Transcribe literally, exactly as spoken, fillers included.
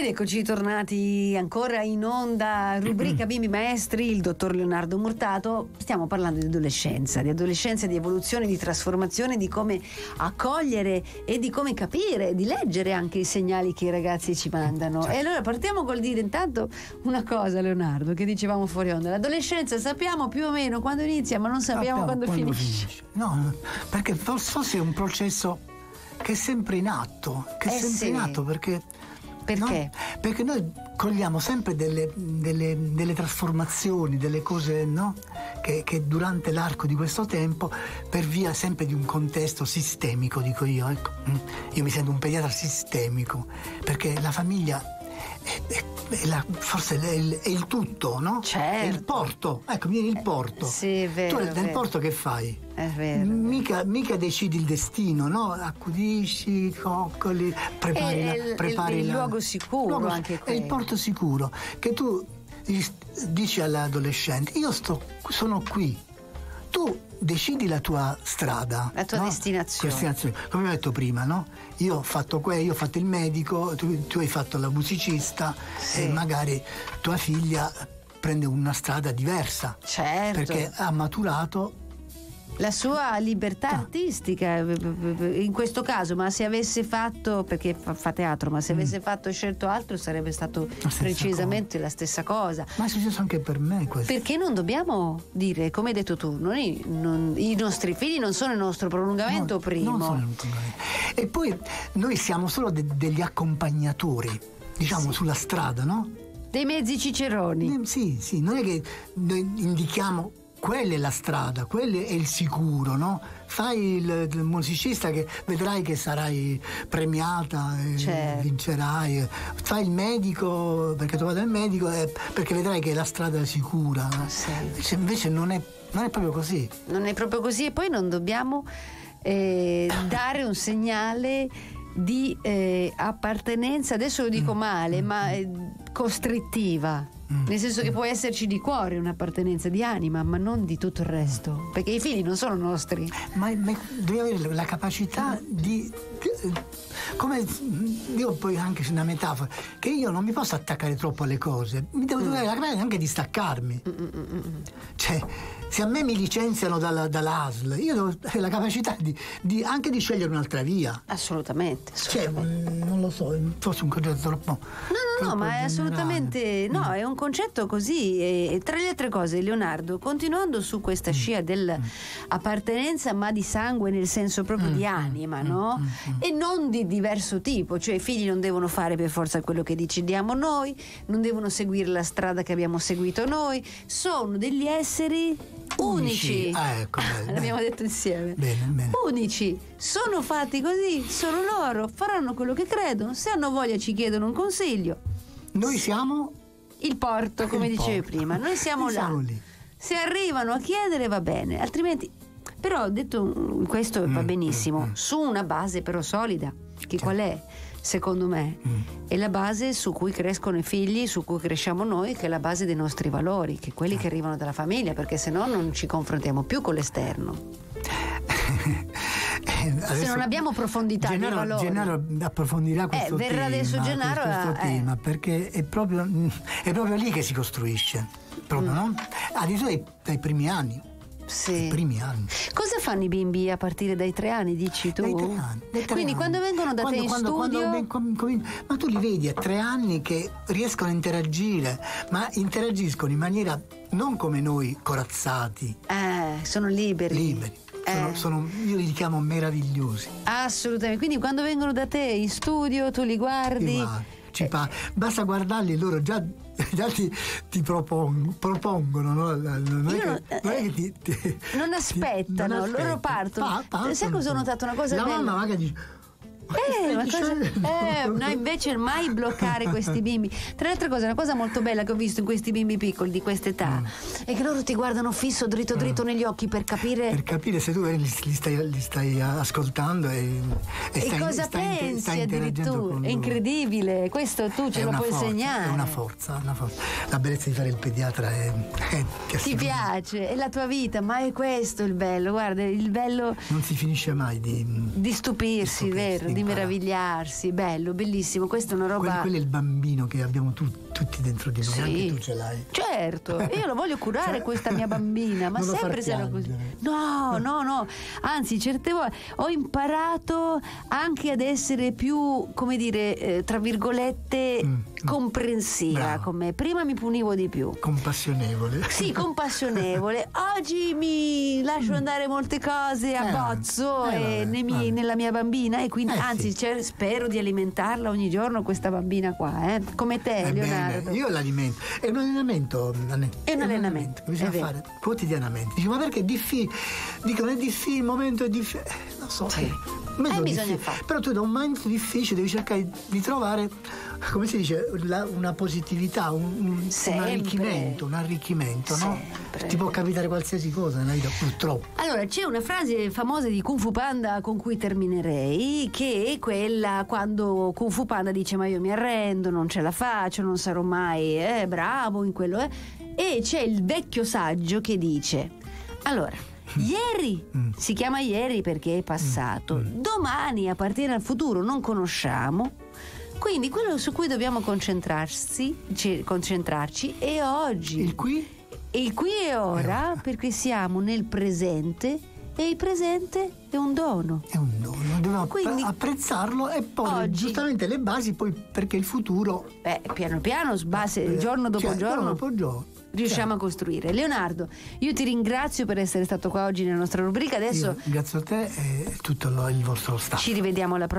eccoci tornati ancora in onda, rubrica Bimbi Maestri, il dottor Leonardo Murtato. Stiamo parlando di adolescenza, di adolescenza, di evoluzione, di trasformazione, di come accogliere e di come capire, di leggere anche i segnali che i ragazzi ci mandano. Certo. E allora partiamo col dire intanto una cosa, Leonardo, che dicevamo fuori onda. L'adolescenza sappiamo più o meno quando inizia, ma non sappiamo, sappiamo quando, quando finisce. finisce. No, perché forse è un processo che è sempre in atto, che è eh sempre sì. in atto perché Perché? No? Perché noi cogliamo sempre delle, delle, delle trasformazioni, delle cose, no? Che, che durante l'arco di questo tempo, per via sempre di un contesto sistemico, dico io, ecco, io mi sento un pediatra sistemico, perché la famiglia è, è, è la, forse è il, è il tutto, no? Certo. È il porto, ecco, vieni il porto. Eh, sì, è vero. Tu nel vero. porto che fai? È vero. Mica, mica decidi il destino, no? Accudisci, coccoli, prepari, è la, il, prepari il, il la, luogo sicuro, luogo, anche è il porto sicuro che tu dici all'adolescente: io sto, sono qui, tu decidi la tua strada, la tua no? destinazione. destinazione. Come ho detto prima, no? Io ho fatto quello, io ho fatto il medico, tu, tu hai fatto la musicista, sì. E magari tua figlia prende una strada diversa, certo, perché ha maturato la sua libertà ah. artistica in questo caso. Ma se avesse fatto, perché fa, fa teatro, ma se mm. avesse fatto scelto altro sarebbe stato la precisamente cosa. la stessa cosa. Ma è successo anche per me questo. Perché non dobbiamo dire, come hai detto tu, noi, non, i nostri figli non sono il nostro prolungamento no, primo. Non sono il prolungamento. E poi noi siamo solo de- degli accompagnatori, diciamo, sì. sulla strada, no? Dei mezzi ciceroni. Eh, sì, sì, non è che noi indichiamo quella è la strada, quello è il sicuro, no? Fai il, il musicista che vedrai che sarai premiata, certo. vincerai. Fai il medico perché tu vada al medico eh, perché vedrai che la strada è sicura. Sì. Invece, invece non è, non è proprio così. Non è proprio così, e poi non dobbiamo eh, dare un segnale di eh, appartenenza, adesso lo dico mm. male, mm. ma eh, costrittiva. Mm. Nel senso che può esserci di cuore un'appartenenza di anima, ma non di tutto il resto, perché i figli non sono nostri. Ma, ma devi avere la capacità di, di come io poi anche una metafora, che io non mi posso attaccare troppo alle cose, mi devo mm. avere la capacità anche di staccarmi. Mm-mm-mm. Cioè, se a me mi licenziano dalla, dall'A S L, io devo avere la capacità di, di anche di scegliere un'altra via. Assolutamente, assolutamente. Cioè, non lo so, forse un concetto troppo. No, no, no, ma è assolutamente no, è un concetto così. E tra le altre cose, Leonardo, continuando su questa scia dell'appartenenza, ma di sangue nel senso proprio di anima, no? E non di diverso tipo, cioè i figli non devono fare per forza quello che decidiamo noi, non devono seguire la strada che abbiamo seguito noi, sono degli esseri unici, unici. Ah, ecco, bene, l'abbiamo detto insieme, bene, bene. unici, sono fatti così, sono loro, faranno quello che credono, se hanno voglia ci chiedono un consiglio. Noi siamo il porto, come il dicevi porto. prima, noi siamo noi là, siamo lì. Se arrivano a chiedere va bene, altrimenti. Però detto questo va benissimo, mm, mm. su una base però solida, che certo. Qual è? Secondo me mm. è la base su cui crescono i figli, su cui cresciamo noi, che è la base dei nostri valori, che quelli mm. che arrivano dalla famiglia, perché se no non ci confrontiamo più con l'esterno. Se non abbiamo profondità Gennaro, di valori. Gennaro approfondirà questo eh, verrà tema, adesso Gennaro questo a, tema eh. perché è proprio, è proprio lì che si costruisce, proprio, mm. no? Addirittura dai, dai primi anni. Sì. I primi anni. Cosa fanno i bimbi a partire dai tre anni, dici tu? Dai tre anni. Dai tre Quindi anni. quando vengono da quando, te in quando, studio quando com, com, ma tu li vedi a tre anni che riescono a interagire, ma interagiscono in maniera non come noi corazzati. Eh, sono liberi. Liberi. Eh. Sono, sono, io li chiamo meravigliosi. Assolutamente. Quindi quando vengono da te in studio tu li guardi. Guarda, ci pa- basta guardarli, loro già già ti, ti propong- propongono, no? Non è non, che, non, è che ti, ti, non aspettano, non aspettano. loro partono. Pa- partono. Sai cosa ho notato? Una cosa la bella. mamma magari dice: Eh, ma cosa, eh, no, invece mai bloccare questi bimbi. Tra le altre cose, una cosa molto bella che ho visto in questi bimbi piccoli di questa età mm. è che loro ti guardano fisso, dritto dritto mm. negli occhi per capire per capire se tu li, li, stai, li stai ascoltando e, e, e stai, cosa stai, pensi stai addirittura. È incredibile, questo tu ce è lo puoi forza, insegnare. È una forza, una forza. La bellezza di fare il pediatra è, è ti piace, è la tua vita, ma è questo il bello. Guarda, il bello non si finisce mai di di stupirsi, di vero? di di impara. meravigliarsi, bello, bellissimo. Questa è una roba. Quello, quello è il bambino che abbiamo tu- tutti dentro di noi, Sì. anche tu ce l'hai. Certo, io lo voglio curare Cioè, questa mia bambina, ma non lo far sempre sarà così. piangere. No, no, no, anzi certe volte ho imparato anche ad essere più, come dire, eh, tra virgolette, Mm, mm. comprensiva Bravo. con me. Prima mi punivo di più. Compassionevole. Sì, compassionevole. Oggi mi lascio andare molte cose a Eh, bozzo eh, e vabbè, nei miei- vabbè. nella mia bambina, e quindi Eh, anzi sì. cioè, spero di alimentarla ogni giorno questa bambina qua, eh? Come te, Eh, Leonardo. bene, io l'alimento. È un allenamento. Anne. È un allenamento, che bisogna è vero. fare quotidianamente. Dici, ma perché è difficile? Dicono è difficile, il momento è difficile. Eh, non so. Sì. Eh, un momento Eh, bisogna difficile. farlo. Però tu da un momento difficile devi cercare di trovare, come si dice, la- una positività, un, un- un Sempre. arricchimento, un arricchimento, no? Sempre. Ti può capitare qualsiasi cosa nella vita, purtroppo. Allora, c'è una frase famosa di Kung Fu Panda con cui terminerei, che è quella quando Kung Fu Panda dice ma io mi arrendo, non ce la faccio, non sarò mai eh, bravo in quello. Eh. E c'è il vecchio saggio che dice, allora, ieri Mm. si chiama ieri perché è passato, domani appartiene al futuro, non conosciamo. Quindi quello su cui dobbiamo concentrarsi, ci- concentrarci è oggi. Il qui? E il qui e ora, perché siamo nel presente e il presente è un dono. È un dono, dobbiamo app- Quindi, apprezzarlo e porre oggi- giustamente le basi poi perché il futuro Beh, piano piano, sbase, eh, giorno dopo cioè, giorno, dopo giorno. riusciamo a costruire. Leonardo, io ti ringrazio per essere stato qua oggi nella nostra rubrica. Adesso Io, grazie a te e tutto lo- il vostro staff. ci rivediamo alla prossima.